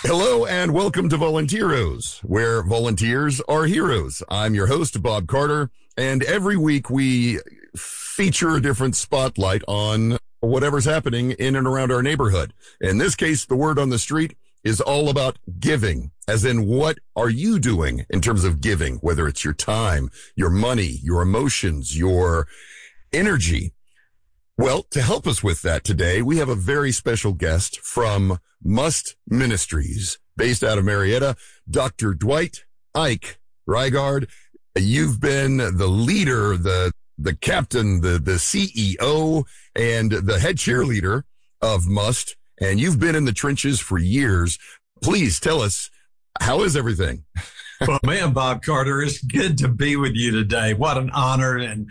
Hello and welcome to Volunteeros, where volunteers are heroes. I'm your host, Bob Carter, and every week we feature a different spotlight on whatever's happening in and around our neighborhood. In this case, the word on the street is all about giving, as in what are you doing in terms of giving, whether it's your time, your money, your emotions, your energy. Well, to help us with that today, we have a very special guest from Must Ministries, based out of Marietta, Dr. Dwight Ike Reigard. You've been the leader, the captain, the CEO, and the head cheerleader of Must, and you've been in the trenches for years. Please tell us, how is everything? Well, man, Bob Carter, it's good to be with you today. What an honor, and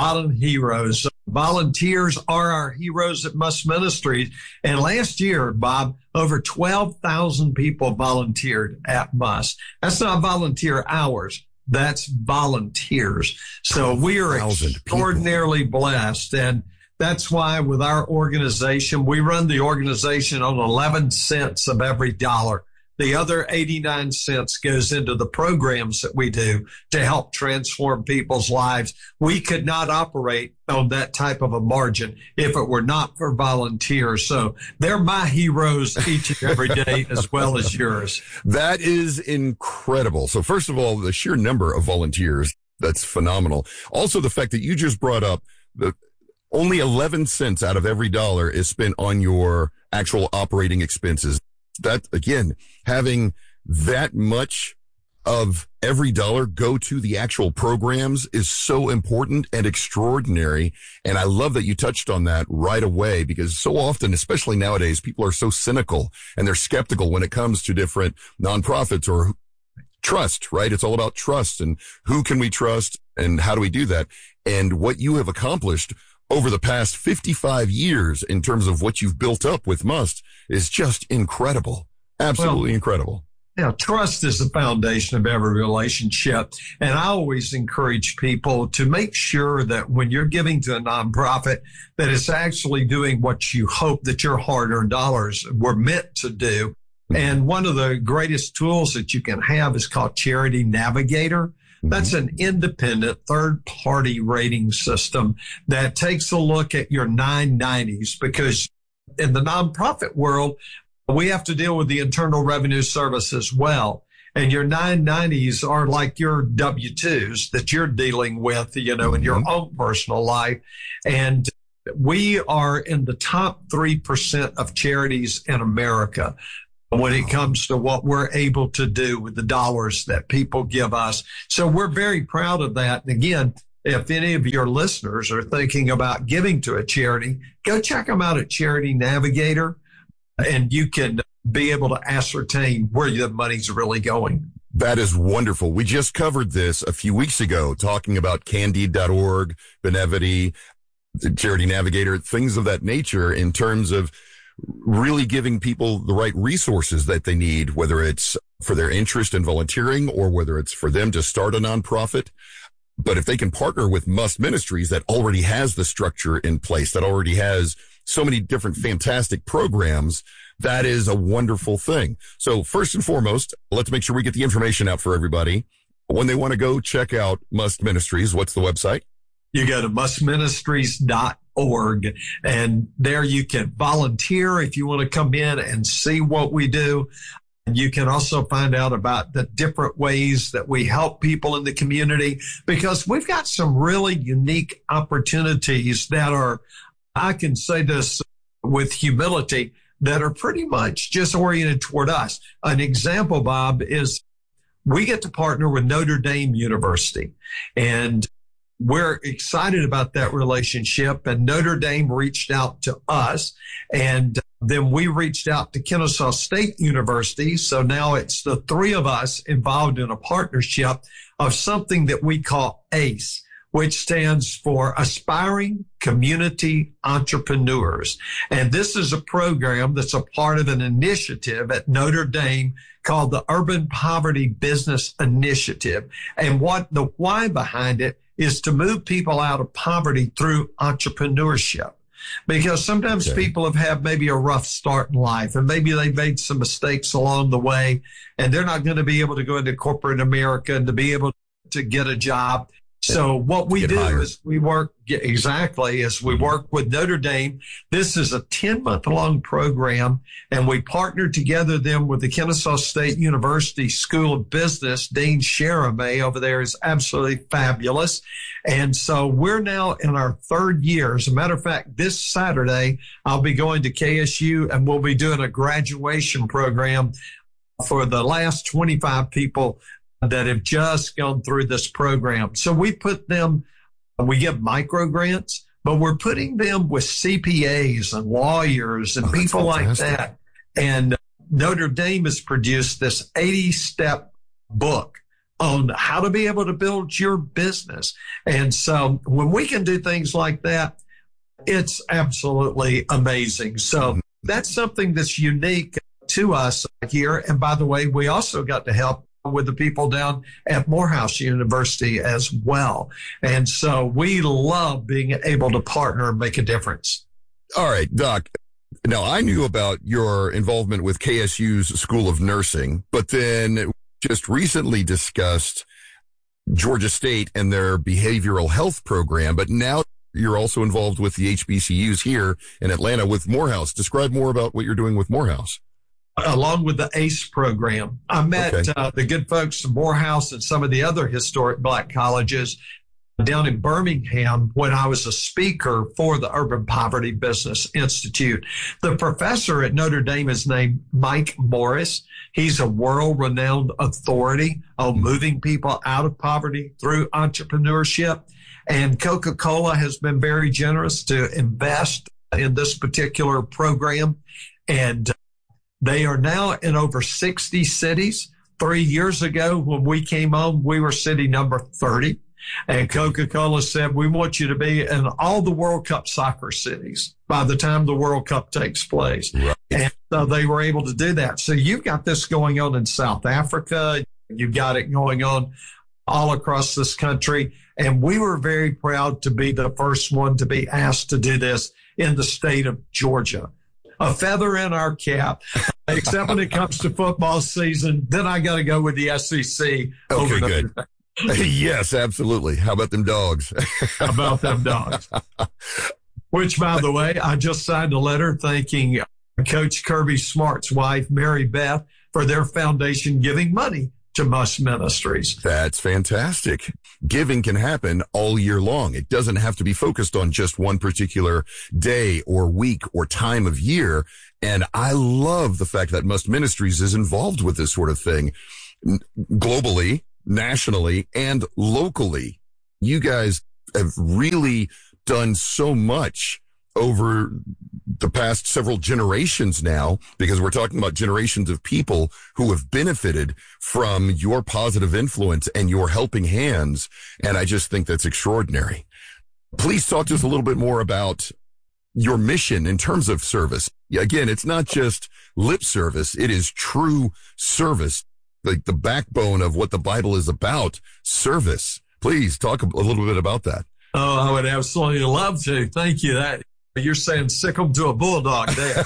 heroes. Volunteers are our heroes at Must Ministries. And last year, Bob, over 12,000 people volunteered at Must. That's not volunteer hours. That's volunteers. So we are extraordinarily blessed. And that's why with our organization, we run the organization on 11 cents of every dollar. The other 89 cents goes into the programs that we do to help transform people's lives. We could not operate on that type of a margin if it were not for volunteers. So they're my heroes each and every day, as well as yours. That is incredible. So first of all, the sheer number of volunteers, that's phenomenal. Also, the fact that you just brought up the only 11 cents out of every dollar is spent on your actual operating expenses. That, again, having that much of every dollar go to the actual programs is so important and extraordinary. And I love that you touched on that right away, because so often, especially nowadays, people are so cynical and they're skeptical when it comes to different nonprofits or trust, right? It's all about trust and who can we trust and how do we do that? And what you have accomplished over the past 55 years in terms of what you've built up with Must is just incredible. Absolutely incredible. Yeah, trust is the foundation of every relationship. And I always encourage people to make sure that when you're giving to a nonprofit, that it's actually doing what you hope that your hard-earned dollars were meant to do. And one of the greatest tools that you can have is called Charity Navigator. That's an independent third-party rating system that takes a look at your 990s, because in the nonprofit world, we have to deal with the Internal Revenue Service as well. And your 990s are like your W-2s that you're dealing with, in your own personal life. And we are in the top 3% of charities in America when it comes to what we're able to do with the dollars that people give us. So we're very proud of that. And again, if any of your listeners are thinking about giving to a charity, go check them out at Charity Navigator, and you can be able to ascertain where the money's really going. That is wonderful. We just covered this a few weeks ago, talking about Candide.org, Benevity, Charity Navigator, things of that nature, in terms of really giving people the right resources that they need, whether it's for their interest in volunteering or whether it's for them to start a nonprofit. But if they can partner with Must Ministries, that already has the structure in place, that already has so many different fantastic programs, that is a wonderful thing. So first and foremost, let's make sure we get the information out for everybody. When they want to go check out Must Ministries, what's the website? You go to mustministries.org, and there you can volunteer if you want to come in and see what we do. You can also find out about the different ways that we help people in the community, because we've got some really unique opportunities that are, I can say this with humility, that are pretty much just oriented toward us. An example, Bob, is we get to partner with Notre Dame University, and we're excited about that relationship. And Notre Dame reached out to us, and then we reached out to Kennesaw State University. So now it's the three of us involved in a partnership of something that we call ACE, which stands for Aspiring Community Entrepreneurs. And this is a program that's a part of an initiative at Notre Dame called the Urban Poverty Business Initiative. And what the why behind it is to move people out of poverty through entrepreneurship. because sometimes people have had maybe a rough start in life and maybe they made some mistakes along the way and they're not going to be able to go into corporate America and to be able to get a job. So what we do is we work with Notre Dame. This is a 10-month-long program, and we partnered together them with the Kennesaw State University School of Business. Dean Cheramay over there is absolutely fabulous. And so we're now in our third year. As a matter of fact, this Saturday, I'll be going to KSU, and we'll be doing a graduation program for the last 25 people that have just gone through this program. So we give micro grants, but we're putting them with CPAs and lawyers and people like that. And Notre Dame has produced this 80-step book on how to be able to build your business. And so when we can do things like that, it's absolutely amazing. So that's something that's unique to us here. And by the way, we also got to help with the people down at Morehouse University as well. And so we love being able to partner and make a difference. All right, Doc. Now, I knew about your involvement with KSU's School of Nursing, but then just recently discussed Georgia State and their behavioral health program. But now you're also involved with the HBCUs here in Atlanta with Morehouse. Describe more about what you're doing with Morehouse. Along with the ACE program. I met the good folks from Morehouse and some of the other historic Black colleges down in Birmingham when I was a speaker for the Urban Poverty Business Institute. The professor at Notre Dame is named Mike Morris. He's a world-renowned authority on moving people out of poverty through entrepreneurship. And Coca-Cola has been very generous to invest in this particular program. And they are now in over 60 cities. 3 years ago, when we came on, we were city number 30. And Coca-Cola said, we want you to be in all the World Cup soccer cities by the time the World Cup takes place. Right. And so they were able to do that. So you've got this going on in South Africa. You've got it going on all across this country. And we were very proud to be the first one to be asked to do this in the state of Georgia. A feather in our cap, except when it comes to football season. Then I got to go with the SEC. Okay, good. Yes, absolutely. How about them dogs? How about them dogs? Which, by the way, I just signed a letter thanking Coach Kirby Smart's wife, Mary Beth, for their foundation giving money to Musk Ministries. That's fantastic. Giving can happen all year long. It doesn't have to be focused on just one particular day or week or time of year. And I love the fact that Musk Ministries is involved with this sort of thing globally, nationally, and locally. You guys have really done so much over the past several generations now, because we're talking about generations of people who have benefited from your positive influence and your helping hands. And I just think that's extraordinary. Please talk to us a little bit more about your mission in terms of service. Again, it's not just lip service. It is true service, like the backbone of what the Bible is about, service. Please talk a little bit about that. Oh, I would absolutely love to. Thank you. You're saying sick 'em to a bulldog there.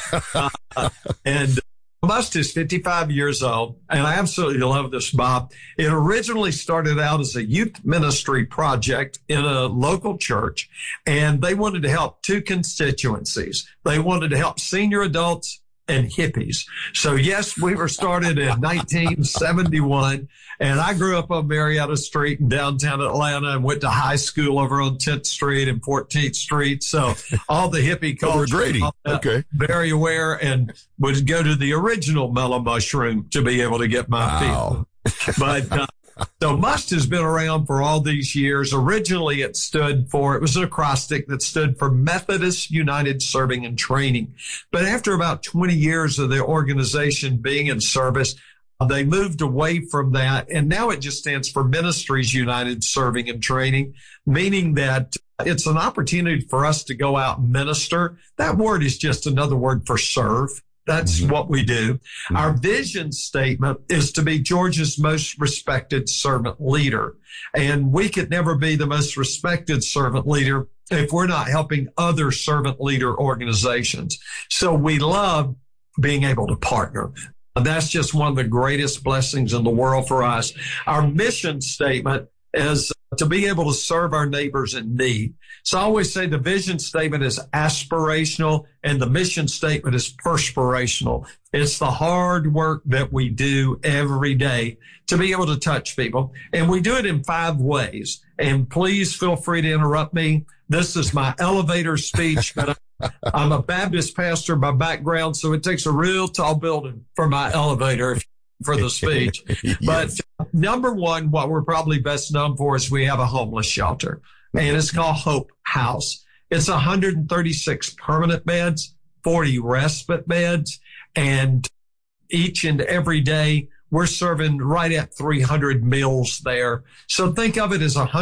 And Musk is 55 years old, and I absolutely love this, Bob. It originally started out as a youth ministry project in a local church, and they wanted to help two constituencies. They wanted to help senior adults and hippies. So yes, we were started in 1971, and I grew up on Marietta Street in downtown Atlanta and went to high school over on 10th Street and 14th Street. So all the hippie culture, very aware, and would go to the original Mellow Mushroom to be able to get my feet. But so Musk has been around for all these years. Originally, it was an acrostic that stood for Methodist United Serving and Training. But after about 20 years of the organization being in service, they moved away from that. And now it just stands for Ministries United Serving and Training, meaning that it's an opportunity for us to go out and minister. That word is just another word for serve. That's what we do. Our vision statement is to be Georgia's most respected servant leader. And we could never be the most respected servant leader if we're not helping other servant leader organizations. So we love being able to partner. That's just one of the greatest blessings in the world for us. Our mission statement is to be able to serve our neighbors in need. So I always say the vision statement is aspirational and the mission statement is perspirational. It's the hard work that we do every day to be able to touch people. And we do it in 5 ways. And please feel free to interrupt me. This is my elevator speech, but I'm a Baptist pastor by background, so it takes a real tall building for my elevator for the speech. Yes. But number one, what we're probably best known for is we have a homeless shelter, and it's called Hope House. It's 136 permanent beds, 40 respite beds, and each and every day we're serving right at 300 meals there. So think of it as a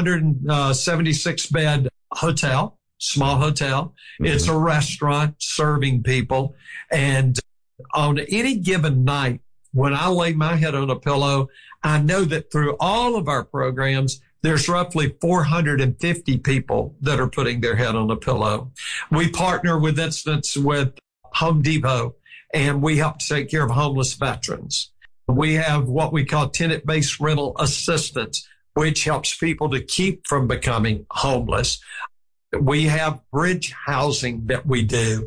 176 bed hotel, small hotel. Mm-hmm. It's a restaurant serving people. And on any given night, when I lay my head on a pillow, I know that through all of our programs, there's roughly 450 people that are putting their head on a pillow. We partner with instance with Home Depot, and we help take care of homeless veterans. We have what we call tenant-based rental assistance, which helps people to keep from becoming homeless. We have bridge housing that we do.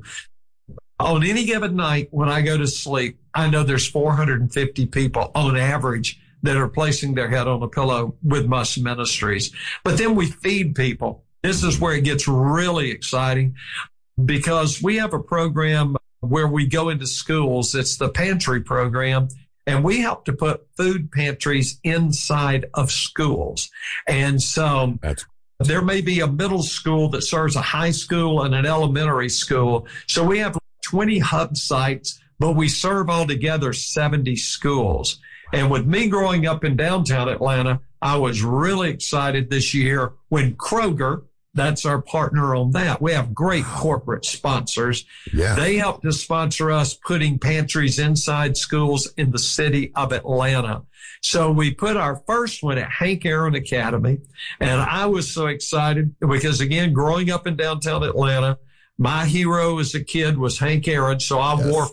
On any given night when I go to sleep, I know there's 450 people on average that are placing their head on a pillow with Must Ministries. But then we feed people. This is where it gets really exciting because we have a program where we go into schools. It's the pantry program. And we help to put food pantries inside of schools. And so there may be a middle school that serves a high school and an elementary school. So we have 20 hub sites, but we serve altogether 70 schools. And with me growing up in downtown Atlanta, I was really excited this year when Kroger, that's our partner on that. We have great corporate sponsors. Yeah. They helped to sponsor us putting pantries inside schools in the city of Atlanta. So we put our first one at Hank Aaron Academy. And I was so excited because, again, growing up in downtown Atlanta, my hero as a kid was Hank Aaron. So I wore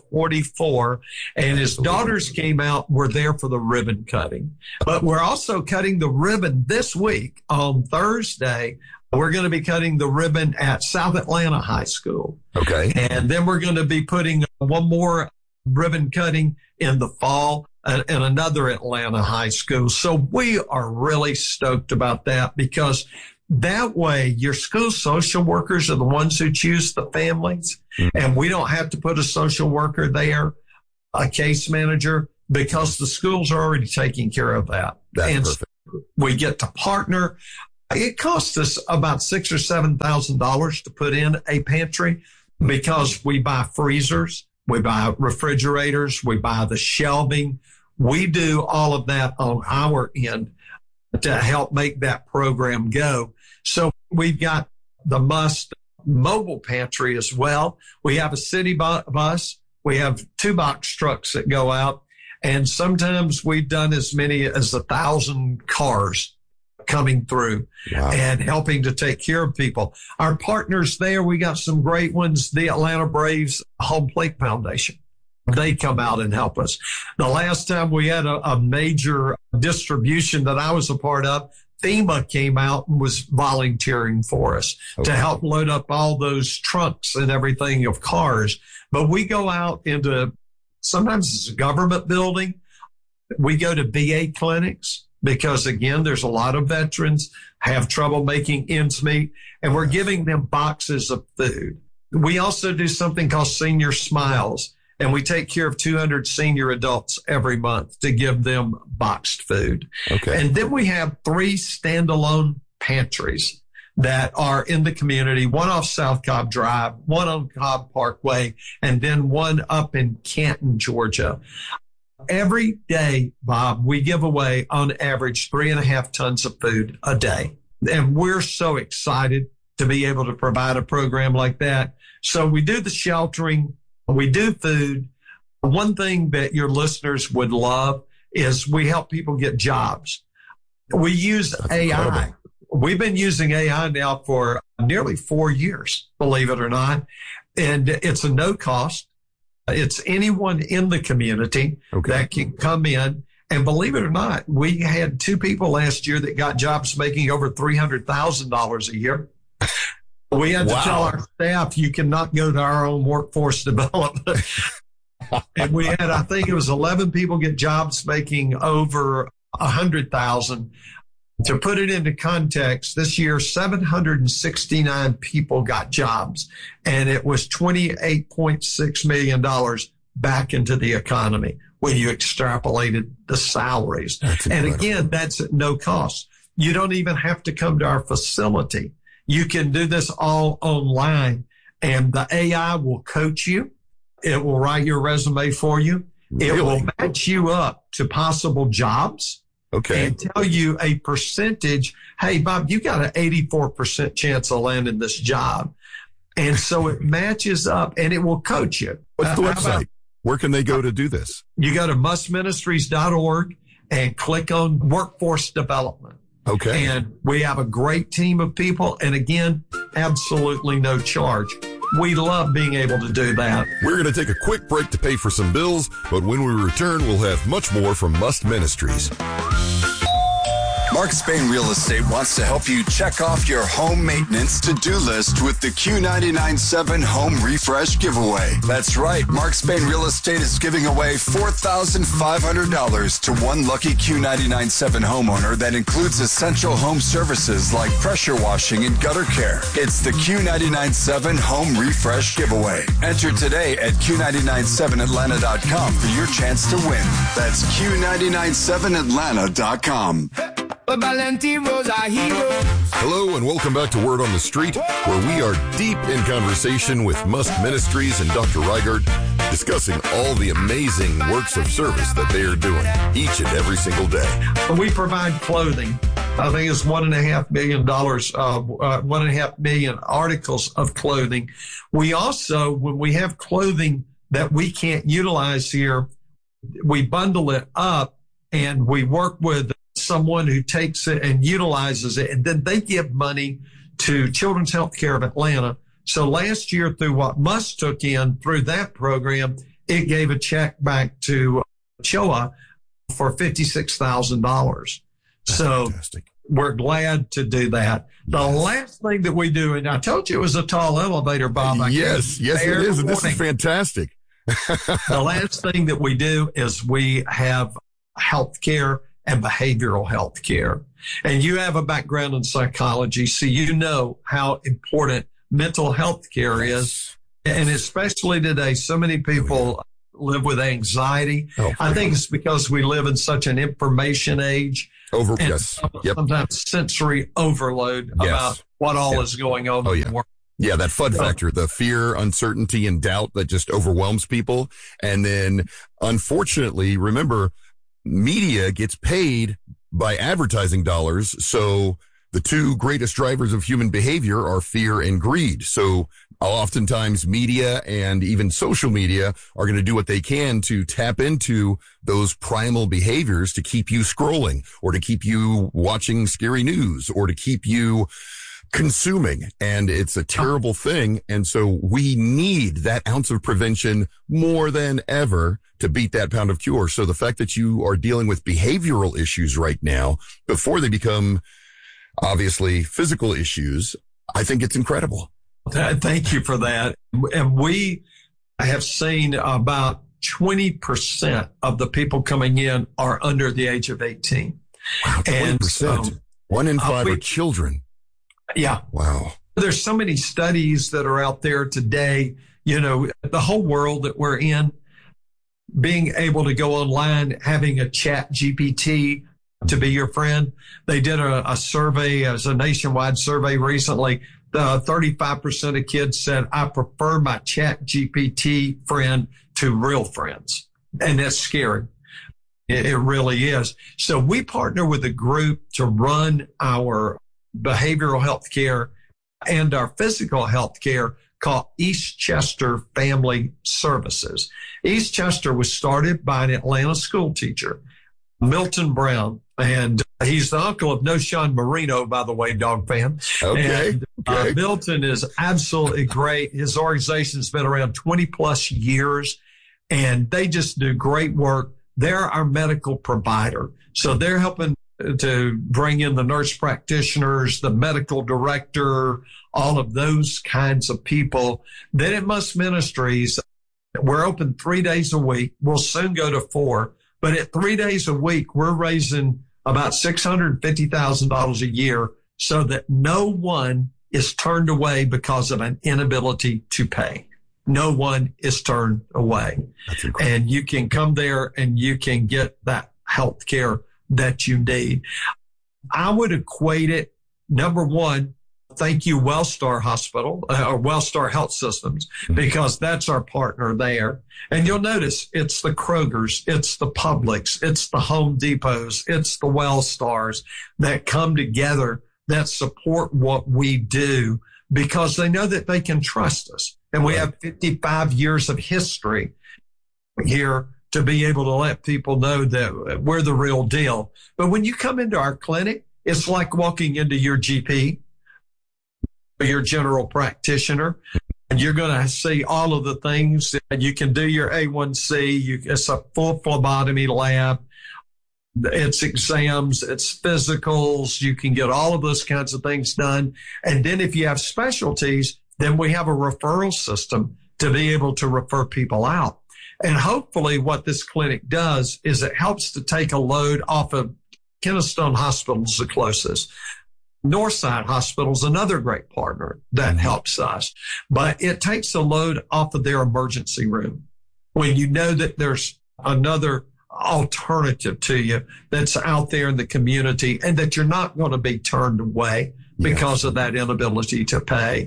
44 and his daughters came out, were there for the ribbon cutting. But we're also cutting the ribbon this week on Thursday. We're going to be cutting the ribbon at South Atlanta High School. Okay. And then we're going to be putting one more ribbon cutting in the fall at another Atlanta high school. So we are really stoked about that because that way your school social workers are the ones who choose the families. Mm-hmm. And we don't have to put a social worker there, a case manager, because the schools are already taking care of that. That's perfect. We get to partner. It costs us about $6,000 or $7,000 to put in a pantry because we buy freezers, we buy refrigerators, we buy the shelving. We do all of that on our end to help make that program go. So we've got the Must mobile pantry as well. We have a city bus. We have 2 box trucks that go out. And sometimes we've done as many as 1,000 cars coming through and helping to take care of people. Our partners there, we got some great ones. The Atlanta Braves Home Plate Foundation. They come out and help us. The last time we had a major distribution that I was a part of, FEMA came out and was volunteering for us to help load up all those trunks and everything of cars. But we go out into, sometimes it's a government building. We go to VA clinics because, again, there's a lot of veterans have trouble making ends meet, and we're giving them boxes of food. We also do something called Senior Smiles, and we take care of 200 senior adults every month to give them boxed food. Okay. And then we have 3 standalone pantries that are in the community, one off South Cobb Drive, one on Cobb Parkway, and then one up in Canton, Georgia. Every day, Bob, we give away on average 3.5 tons of food a day. And we're so excited to be able to provide a program like that. So we do the sheltering, we do food. One thing that your listeners would love is we help people get jobs. We use AI. we've been using AI now for nearly 4 years, believe it or not. And it's a no cost. It's anyone in the community that can come in. And believe it or not, we had 2 people last year that got jobs making over $300,000 a year. We had to tell our staff, you cannot go to our own workforce development. And we had, I think it was 11 people get jobs making over 100,000. To put it into context, this year, 769 people got jobs, and it was $28.6 million back into the economy when you extrapolated the salaries. And again, that's at no cost. You don't even have to come to our facility. You can do this all online, and the AI will coach you. It will write your resume for you. It will match you up to possible jobs. And tell you a percentage. Hey, Bob, you got an 84% chance of landing this job. And so it matches up and it will coach you. What's the website? Where can they go to do this? You go to mustministries.org and click on workforce development. And we have a great team of people. And again, absolutely no charge. We love being able to do that. We're going to take a quick break to pay for some bills, but when we return, we'll have much more from Must Ministries. Mark Spain Real Estate wants to help you check off your home maintenance to-do list with the Q99.7 Home Refresh Giveaway. That's right. Mark Spain Real Estate is giving away $4,500 to one lucky Q99.7 homeowner that includes essential home services like pressure washing and gutter care. It's the Q99.7 Home Refresh Giveaway. Enter today at Q997Atlanta.com for your chance to win. That's Q997Atlanta.com. Hello and welcome back to Word on the Street, where we are deep in conversation with Must Ministries and Dr. Reigard, discussing all the amazing works of service that they are doing each and every single day. We provide clothing. I think it's $1.5 million, 1.5 million articles of clothing. We also, when we have clothing that we can't utilize here, we bundle it up and we work with someone who takes it and utilizes it, and then they give money to Children's Healthcare of Atlanta. So last year, through what Must took in through that program, it gave a check back to CHOA for $56,000. So fantastic. We're glad to do that. The last thing that we do, and I told you it was a tall elevator, Bob. Yes, it is. And this is fantastic. The last thing that we do is we have healthcare and behavioral health care. And you have a background in psychology, so you know how important mental health care is. And especially today, so many people live with anxiety. I think it's because we live in such an information age. Sometimes sensory overload about what all is going on in the world. Yeah, that FUD factor, the fear, uncertainty, and doubt that just overwhelms people. And then, unfortunately, remember, media gets paid by advertising dollars. So the two greatest drivers of human behavior are fear and greed. So oftentimes media and even social media are going to do what they can to tap into those primal behaviors to keep you scrolling or to keep you watching scary news or to keep you consuming. And it's a terrible thing. And so we need that ounce of prevention more than ever to beat that pound of cure. So the fact that you are dealing with behavioral issues right now before they become obviously physical issues, I think it's incredible. Thank you for that. And we have seen about 20% of the people coming in are under the age of 18. Wow, 20%. 1 in 5 are children. Yeah. Wow. There's so many studies that are out there today, you know, the whole world that we're in, being able to go online, having a chat GPT to be your friend. They did a survey, as a nationwide survey recently. 35% of kids said, I prefer my chat GPT friend to real friends. And that's scary. It really is. So we partner with a group to run our behavioral health care and our physical health care called Eastchester Family Services. Eastchester was started by an Atlanta school teacher, Milton Brown. And he's the uncle of No Sean Marino, by the way, dog fan. Okay. And Milton is absolutely great. His organization's been around 20 plus years, and they just do great work. They're our medical provider. So they're helping to bring in the nurse practitioners, the medical director, all of those kinds of people. Then at Must Ministries, we're open 3 days a week. We'll soon go to 4. But at 3 days a week, we're raising about $650,000 a year so that no one is turned away because of an inability to pay. No one is turned away. And you can come there and you can get that health care that you need. I would equate it, number one, thank you, Wellstar Hospital or Wellstar Health Systems, because that's our partner there. And you'll notice it's the Krogers, it's the Publix, it's the Home Depots, it's the Wellstars that come together that support what we do because they know that they can trust us. And we have 55 years of history here to be able to let people know that we're the real deal. But when you come into our clinic, it's like walking into your GP, your general practitioner, and you're going to see all of the things. And you can do your A1C. It's a full phlebotomy lab. It's exams. It's physicals. You can get all of those kinds of things done. And then if you have specialties, then we have a referral system to be able to refer people out. And hopefully what this clinic does is it helps to take a load off of Kennestone Hospital's the closest. Northside Hospital is another great partner that helps us, but it takes a load off of their emergency room when you know that there's another alternative to you that's out there in the community and that you're not going to be turned away because of that inability to pay.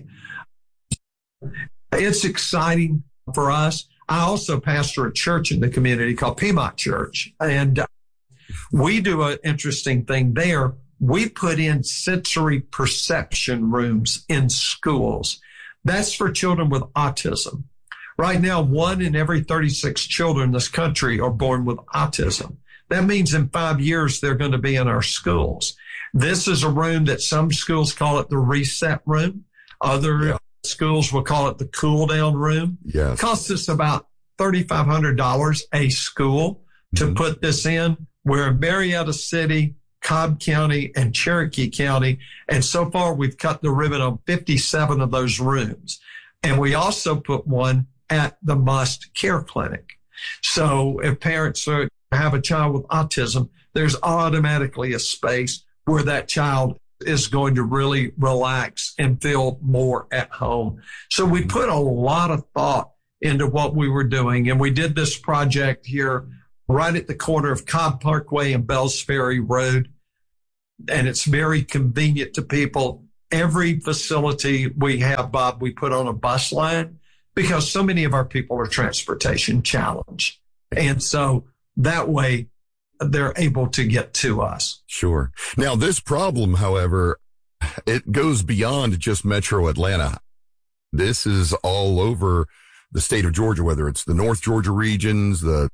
It's exciting for us. I also pastor a church in the community called Piedmont Church, and we do an interesting thing there. We put in sensory perception rooms in schools. That's for children with autism. Right now, 1 in every 36 children in this country are born with autism. That means in 5 years, they're going to be in our schools. This is a room that some schools call it the reset room. Other schools will call it the cool down room. Yes. It costs us about $3,500 a school to put this in. We're in Marietta City, Cobb County, and Cherokee County. And so far, we've cut the ribbon on 57 of those rooms. And we also put one at the Must Care Clinic. So if parents have a child with autism, there's automatically a space where that child is going to really relax and feel more at home. So we put a lot of thought into what we were doing. And we did this project here right at the corner of Cobb Parkway and Bells Ferry Road. And it's very convenient to people. Every facility we have, Bob, we put on a bus line because so many of our people are transportation challenged. And so that way they're able to get to us. Sure. Now, this problem, however, it goes beyond just Metro Atlanta. This is all over the state of Georgia, whether it's the North Georgia regions, the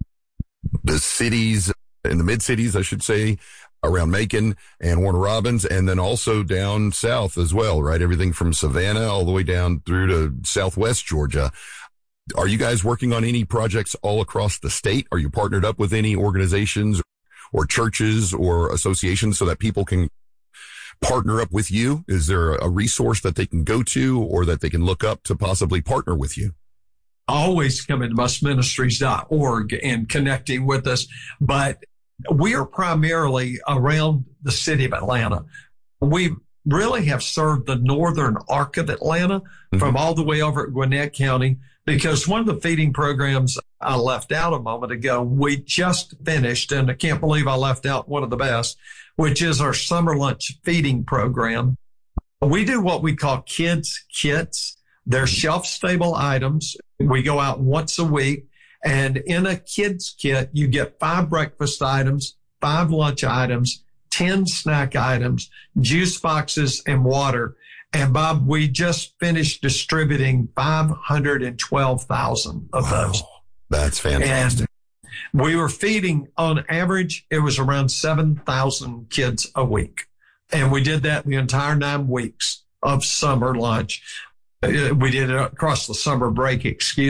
cities, in the mid-cities, I should say, around Macon and Warner Robins, and then also down south as well, right? Everything from Savannah all the way down through to Southwest Georgia. Are you guys working on any projects all across the state? Are you partnered up with any organizations or churches or associations so that people can partner up with you? Is there a resource that they can go to or that they can look up to possibly partner with you? Always come into mustministries.org and connecting with us. But we are primarily around the city of Atlanta. We really have served the northern arc of Atlanta from all the way over at Gwinnett County, because one of the feeding programs I left out a moment ago, we just finished, and I can't believe I left out one of the best, which is our summer lunch feeding program. We do what we call kids kits. They're shelf-stable items. We go out once a week, and in a kids kit, you get 5 breakfast items, 5 lunch items, 10 snack items, juice boxes, and water. And Bob, we just finished distributing 512,000 of those. That's fantastic. We were feeding, on average, it was around 7,000 kids a week. And we did that the entire 9 weeks of summer lunch. We did it across the summer break,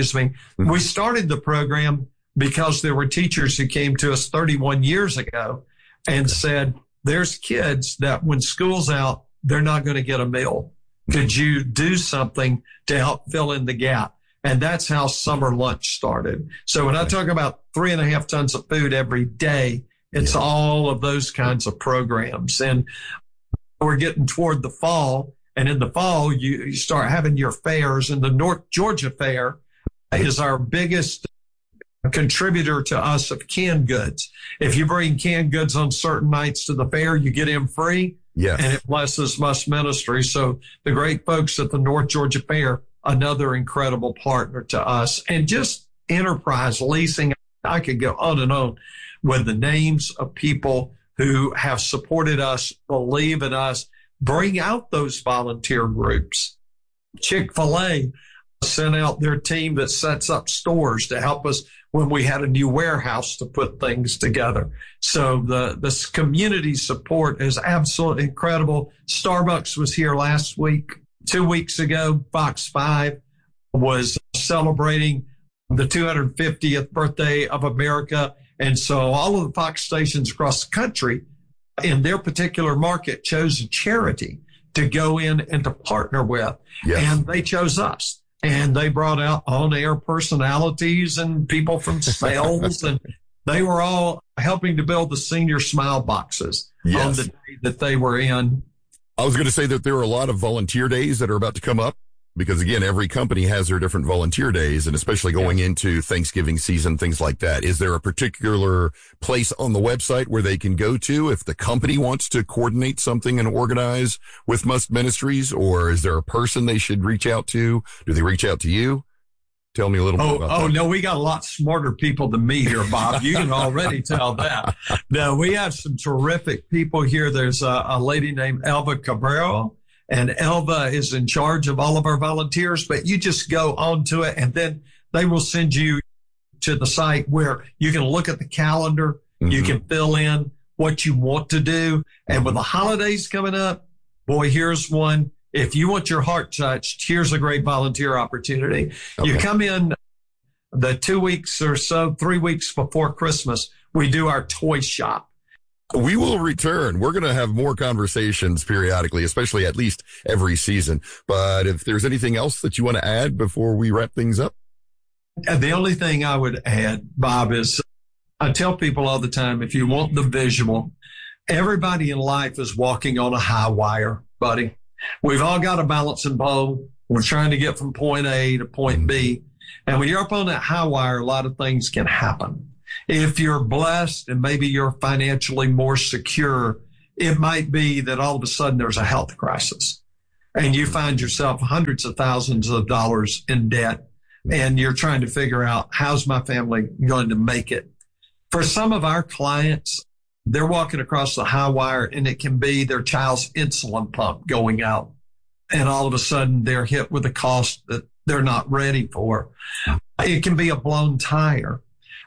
We started the program because there were teachers who came to us 31 years ago and said, there's kids that when school's out, they're not going to get a meal. Could you do something to help fill in the gap? And that's how summer lunch started. So when I talk about 3.5 tons of food every day, it's all of those kinds of programs. And we're getting toward the fall. And in the fall, you start having your fairs. And the North Georgia Fair is our biggest contributor to us of canned goods. If you bring canned goods on certain nights to the fair, you get in free. Yes. And it blesses Must Ministry. So the great folks at the North Georgia Fair, another incredible partner to us. And just Enterprise Leasing, I could go on and on with the names of people who have supported us, believe in us, bring out those volunteer groups. Chick-fil-A sent out their team that sets up stores to help us when we had a new warehouse to put things together. So the community support is absolutely incredible. Starbucks was here last week. 2 weeks ago, Fox 5 was celebrating the 250th birthday of America. And so all of the Fox stations across the country in their particular market chose a charity to go in and to partner with. Yes. And they chose us. And they brought out on-air personalities and people from sales, and they were all helping to build the Senior Smile boxes on the day that they were in. I was going to say that there are a lot of volunteer days that are about to come up because, again, every company has their different volunteer days, and especially going into Thanksgiving season, things like that. Is there a particular place on the website where they can go to if the company wants to coordinate something and organize with Must Ministries, or is there a person they should reach out to? Do they reach out to you? Tell me a little bit about that. No, we got a lot smarter people than me here, Bob. You can already tell that. No, we have some terrific people here. There's a lady named Elva Cabral. And Elva is in charge of all of our volunteers, but you just go onto it and then they will send you to the site where you can look at the calendar. Mm-hmm. You can fill in what you want to do. And with the holidays coming up, boy, here's one. If you want your heart touched, here's a great volunteer opportunity. Okay. You come in the 2 weeks or so, 3 weeks before Christmas, we do our toy shop. We will return. We're going to have more conversations periodically, especially at least every season. But if there's anything else that you want to add before we wrap things up? The only thing I would add, Bob, is I tell people all the time, if you want the visual, everybody in life is walking on a high wire, buddy. We've all got a balancing pole. We're trying to get from point A to point B. And when you're up on that high wire, a lot of things can happen. If you're blessed and maybe you're financially more secure, it might be that all of a sudden there's a health crisis and you find yourself hundreds of thousands of dollars in debt and you're trying to figure out how's my family going to make it. For some of our clients, they're walking across the high wire and it can be their child's insulin pump going out. And all of a sudden they're hit with a cost that they're not ready for. It can be a blown tire.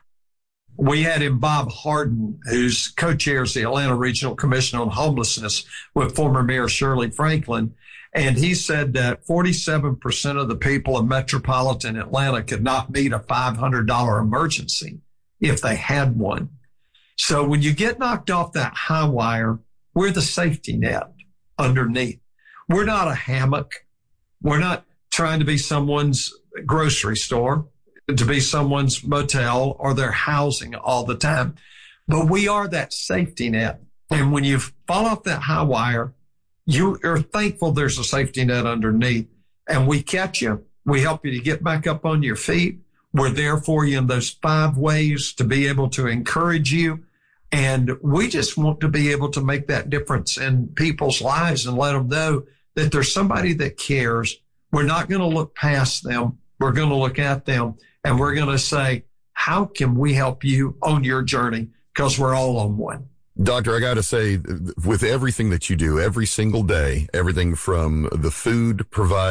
We had in Bob Harden, who's co-chairs the Atlanta Regional Commission on Homelessness with former Mayor Shirley Franklin. And he said that 47% of the people in metropolitan Atlanta could not meet a $500 emergency if they had one. So when you get knocked off that high wire, we're the safety net underneath. We're not a hammock. We're not trying to be someone's grocery store, to be someone's motel or their housing all the time. But we are that safety net. And when you fall off that high wire, you are thankful there's a safety net underneath. And we catch you. We help you to get back up on your feet. We're there for you in those 5 ways to be able to encourage you. And we just want to be able to make that difference in people's lives and let them know that there's somebody that cares. We're not going to look past them. We're going to look at them and we're going to say, how can we help you on your journey? Because we're all on one. Doctor, I got to say, with everything that you do every single day, everything from the food provided,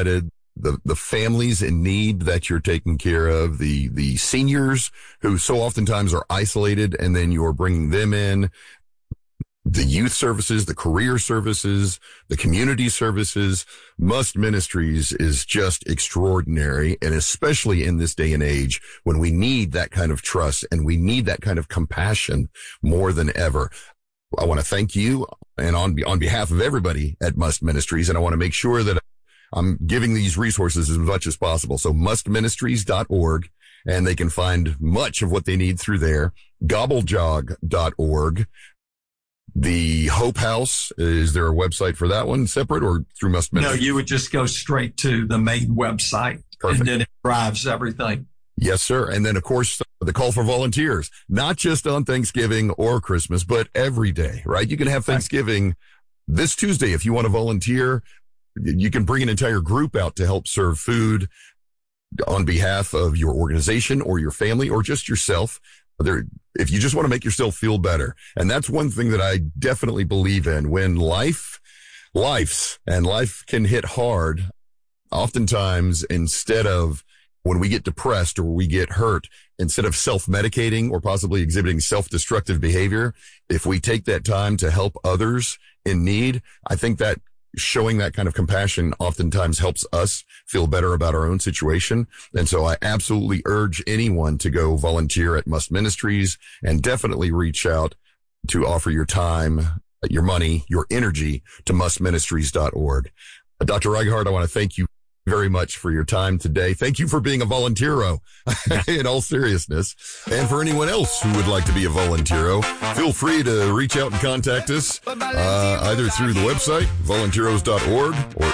the families in need that you're taking care of, the seniors who so oftentimes are isolated, and then you're bringing them in, the youth services, the career services, the community services. Must Ministries is just extraordinary. And especially in this day and age when we need that kind of trust and we need that kind of compassion more than ever. I want to thank you and on behalf of everybody at Must Ministries. And I want to make sure that I'm giving these resources as much as possible. So mustministries.org, and they can find much of what they need through there. Gobblejog.org. The Hope House, is there a website for that one separate or through Must Ministries? No, you would just go straight to the main website. Perfect. And then it drives everything. Yes, sir. And then, of course, the call for volunteers, not just on Thanksgiving or Christmas, but every day, right? You can have Thanksgiving this Tuesday if you want to volunteer. You can bring an entire group out to help serve food on behalf of your organization or your family or just yourself. If you just want to make yourself feel better. And that's one thing that I definitely believe in. When life can hit hard, oftentimes instead of when we get depressed or we get hurt, instead of self-medicating or possibly exhibiting self-destructive behavior, if we take that time to help others in need, I think that showing that kind of compassion oftentimes helps us feel better about our own situation. And so I absolutely urge anyone to go volunteer at Must Ministries and definitely reach out to offer your time, your money, your energy to mustministries.org. Dr. Reighard, I want to thank you very much for your time today. Thank you for being a volunteero in all seriousness. And for anyone else who would like to be a volunteero, feel free to reach out and contact us either through the website, volunteeros.org, or